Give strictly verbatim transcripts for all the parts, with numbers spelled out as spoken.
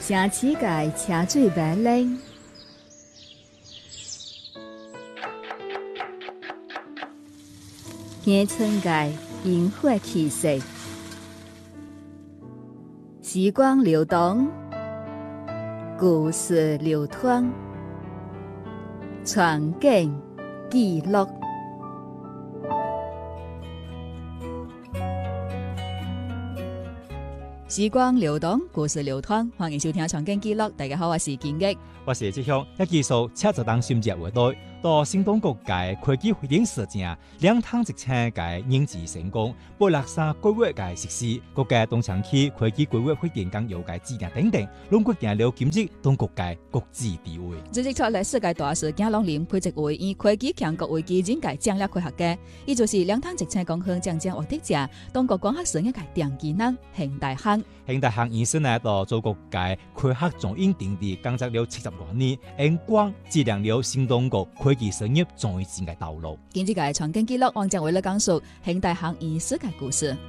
城市界车水馬龍，鄉村界煙火氣息，時光流動，故事流淌，傳景記錄。時光流動，故事流淌，歡迎收聽《傳景記錄》。大家好，我是建吉， 我是志雄。一繼續車就當心節話題，到新東國界科技會領事證，兩趟直車界認知成功，布勒沙規劃界實施，各界東長區科技規劃會電工業界指定等等，兩國建立今日東國界國際地位。 這是出嚟世界大事，景龍林配職為以科技強國為基準界建立開學嘅，伊就是兩趟直車公鄉將將獲得者，東國廣學省一界電技能現代行。 現代行醫生呢，到做國界科學中英定地工作了七十多年，眼光指亮了新東國科技產業轉型嘅道路。 今日嘅傳景記錄，我將為你講述現代行醫師嘅故事。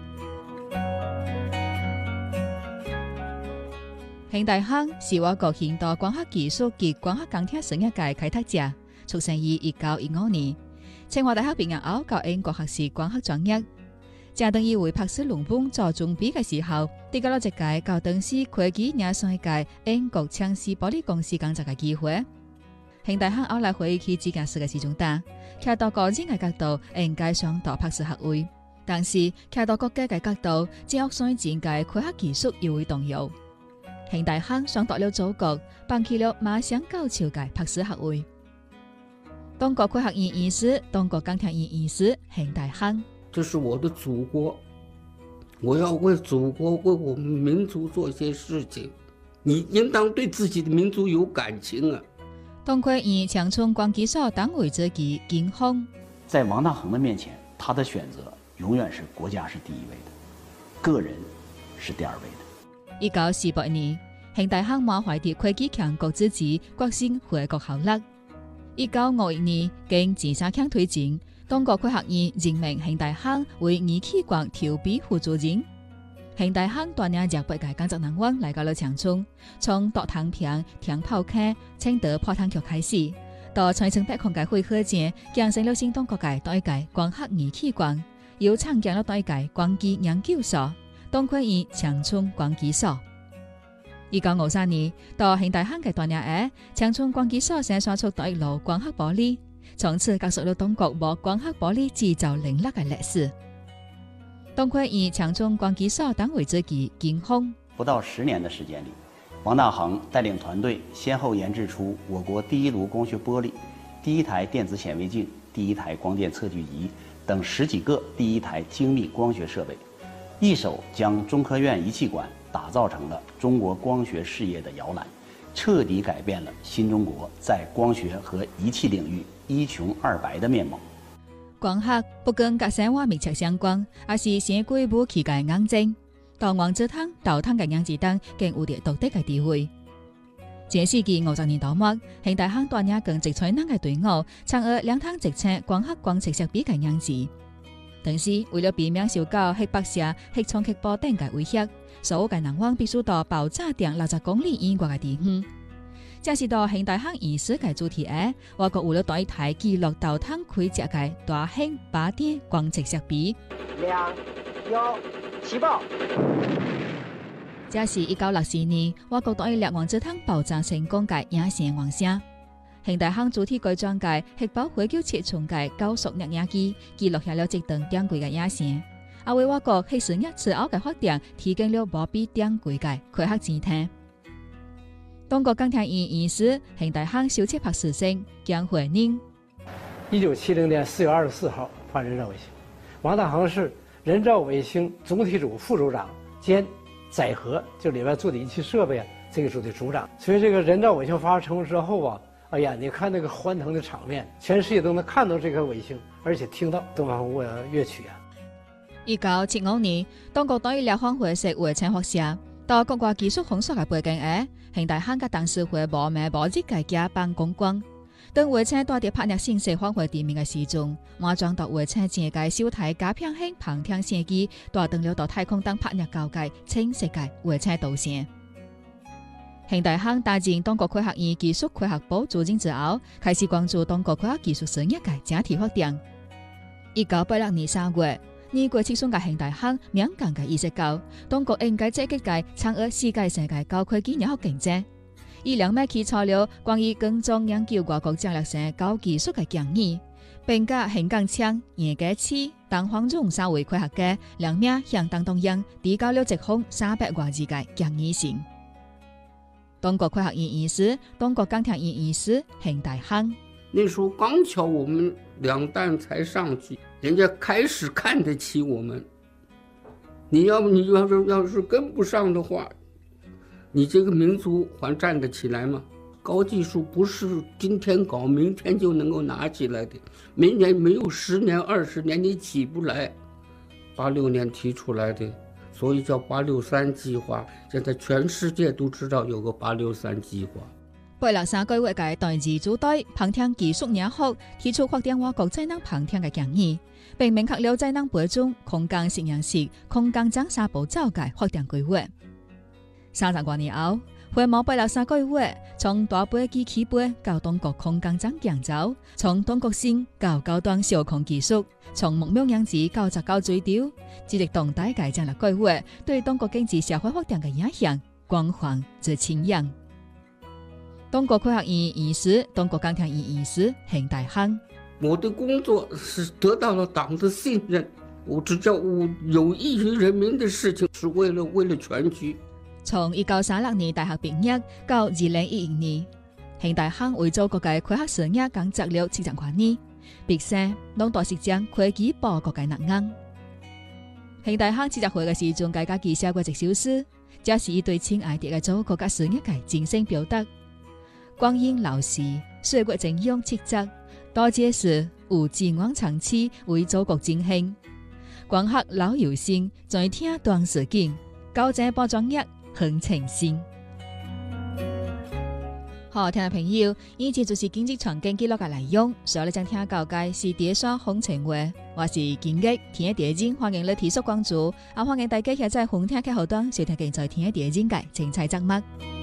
現代行是我國現代光學技術及光學鋼鐵產業界開拓者，出生於一九一五年，清華大學畢業後到英國學習光學專業。正當伊為博士論文做準備嘅時候，得到了一個到當時科技亞商界英國強勢玻璃公司工作嘅機會。現代行後來回去自家事嘅時鐘打，徛到個人嘅角度應該上到博士學位，但是徛到國家嘅角度，只學生前界科學技術又會動搖。現代行上到了祖國，放棄了馬上高潮嘅博士學位。東國科學院醫師，東國鋼鐵院醫師，現代行。 這是我的祖國，我要為祖國、為我們民族做一些事情。你應當對自己的民族有感情啊！ 東科院長春光技所黨委書記金鋒， 在王大珩的面前，他的選擇永遠是國家是第一位的，個人是第二位的。 一九四八年，現代行滿懷的科技強國之志，決心回國效力。一九五一年，經第三強推進。東國科學院任命現代行為儀器館調比副主任。現代行帶領日本嘅工作人員來到了長春，從讀tank坪、聽炮課、青島破tank局開始，到長春北空嘅會合前，建成了新東國嘅第一屆光學儀器館，又創建了第一屆光機研究所，東科院長春光機所。一九五三年，到現代行嘅帶領下，長春光機所生產出第一爐光學玻璃。從此結束了東國無光學玻璃製造領域嘅歷史。東科院長春光機所黨委書記金鋒， 不到十年的時間裏，王大珩帶領團隊先後研製出我國第一爐光學玻璃、第一台電子顯微鏡、第一台光電測距儀等十幾個第一台精密光學設備，一手將中科院儀器館打造成了中國光學事業的搖籃，徹底改變了新中國在光學和儀器領域一窮二白的面貌。 光學不跟甲生活密切相關，而是先規武器嘅硬證。到王子湯、豆湯嘅楊子燈更有啲獨特嘅地位。這世紀五十年代末，現代行帶領更直採能嘅隊伍，參與兩趟直車光學光測設備嘅研製。當時為了避免受到核爆射、核衝擊波等嘅威脅，所有嘅人員必須到爆炸點六十公里以外嘅地方。這是到現代行醫師嘅主題下，我國為了第一台記錄豆湯開隻嘅大型靶電光測設備。 兩幺起爆。 這是一九六四年，我國第一粒原子彈爆炸成功嘅影像完成。現代行主體改裝嘅核爆火球切從嘅高速攝影機，記錄下了這段珍貴嘅影像，也為我國核實驗之後嘅發展提供了無比珍貴嘅科學資產。東國鋼鐵院醫師，現代行首席博士生江惠寧。 一九七零年四月二十四號發人造衛星，王大珩是人造衛星總體組副組長兼載荷，就裏邊做的儀器設備啊，這個組的組長。所以這個人造衛星發射成功之後啊，哎呀，你看那個歡騰的場面，全世界都能看到這顆衛星，而且聽到東方紅樂曲啊。 一九七五年，東國對列方會社衛星發射，到國外技術封鎖嘅背景下，現代行嘅董事會無名無跡嘅假扮公關。當衛星帶啲拍攝信息返回地面嘅時鐘，馬上到衛星前嘅小台假平衡旁聽相機，帶登了到太空當拍攝高階清晰嘅衛星導線。 邢大亨帶進中國科學院技術開發部組建之後，開始關注中國科學技術事業嘅整體發展。一九八六年三月，二國七選嘅邢大亨敏感嘅意識到，中國應該積極嘅參與世界性嘅高科技科學競爭。以兩枚起草了關於跟蹤研究外國戰略性高技術嘅建議，並甲邢廣昌、嚴家熾、鄧方榮三位科學家兩名向黨中央提交了一封三百多字嘅建議信。中國科學院院士、中國鋼鐵院院士邢大亨， 那時候剛巧我們兩彈才上去，人家開始看得起我們。你要你要是要是跟不上的話，你這個民族還站得起來嗎？高技術不是今天搞，明天就能夠拿起來的。明年沒有十年、二十年，你起不來。八六年提出來的，所以叫八六三計劃。現在全世界都知道有個八六三計劃。 八六三計劃嘅代志組隊航天技術研學提出發展我國載人航天嘅建議，並明確了載人培種、空間實驗室、空間長沙部造嘅發展規劃。三十多年後，回望八六三計劃，從大飛機起飛到中國空間站建造，從中國芯到高端小空技術，從目標樣子到實高追求，致力動態改進嘅計劃對中國經濟社會發展嘅影響廣泛而深遠。中國科學院院士、中國鋼鐵院院士邢大亨， 我的工作是得到了黨的信任，我只叫我有益於人民的事情，是為了為了全局。 從一九三六年大學畢業到二零一一年，邢大亨為祖國嘅科學事業工作了七十多年，畢生攏都是將科技報國嘅難案。邢大亨七十歲嘅時陣，家己寫過一首詩，這是伊對親愛的嘅祖國嘅事業嘅精神表達。光陰流逝，歲月正用七則，多謝是有志往長期為祖國盡興。光學老有心，在聽當時景，高瞻播專業很誠心。好，聽眾朋友，以前就是經濟場景記錄嘅內容，所以你將聽到嘅是第一雙風情話，我是今日聽第一陣，歡迎你提出關注，啊歡迎大家下載紅聽嘅後端，收聽更在聽第一陣嘅精彩節目。